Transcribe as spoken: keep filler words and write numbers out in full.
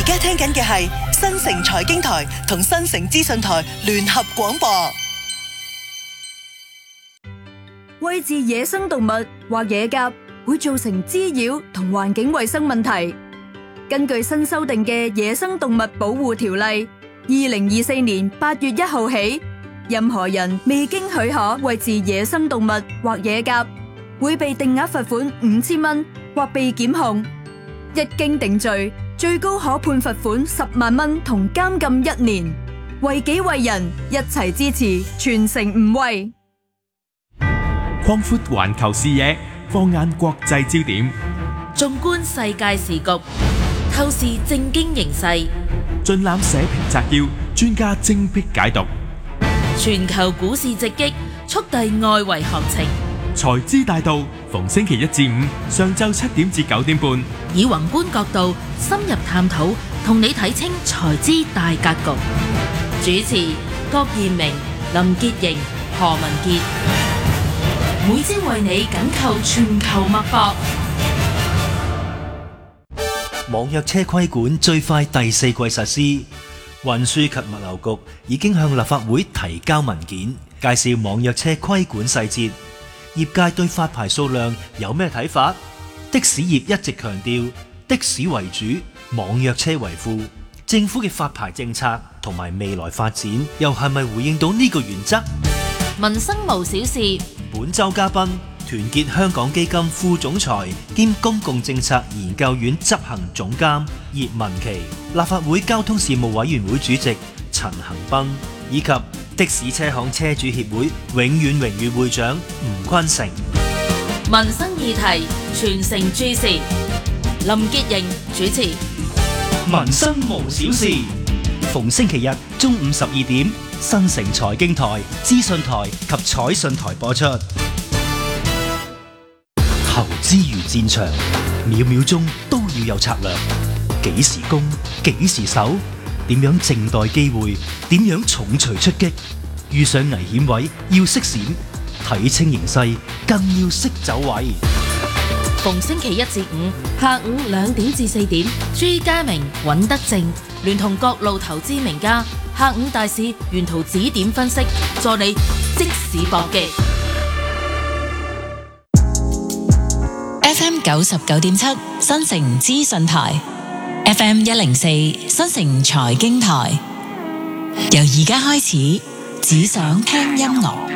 而家聽緊嘅係新城財經台同新城資訊台聯合廣播。 餵飼野生動物或野鴿會造成滋擾同環境衛生問題。根據新修訂嘅《野生動物保護條例》，二零二四年八月一號起，任何人未經許可餵飼野生動物或野鴿，會被定額罰款五千蚊或被檢控。一經定罪，最高可判罰款十萬蚊同監禁一年。為己為人，一齊支持，全城唔餵。 擴闊環球視野，放眼國際焦點， 縱觀世界時局，透視政經形勢， 盡覽社評摘要，專家精闢解讀。 全球股市直擊，速遞外圍行情。 財資大道，逢星期一至五上晝七點至九點半， 以宏觀角度深入探討，同你睇清財資大格局。主持郭彥明、林潔瑩、何文傑，每朝為你緊扣全球脈搏。 網約車規管最快第四季實施，運輸及物流局已經向立法會提交文件，介紹網約車規管細節。業界對發牌數量有咩睇法？的士業一直強調的士為主，網約車為輔。政府嘅發牌政策同埋未來發展又係咪回應到呢個原則？ 民生無小事。 本周嘉賓，團結香港基金副總裁兼公共政策研究院執行總監葉文琪，立法會交通事務委員會主席陳恒鑌，以及的士車行車主協會永遠榮譽會長吳坤成。 民生議題，全城注視。林潔瑩主持。 民生無小事，逢星期日中午十二點，新城財經台、資訊台及彩訊台播出。投資如戰場，秒秒鐘都要有策略。幾時攻，幾時守？點樣靜待機會？點樣重錘出擊？遇上危險位要識閃，睇清形勢更要識走位。 逢星期一至五下午兩點至四點，朱家明、尹德正聯同各路投資名家，下午大市沿途指點分析，助你即時搏擊。 F M 九十九點七新城資訊台。F M 一零四新城財經台，由而家開始，只想聽音樂。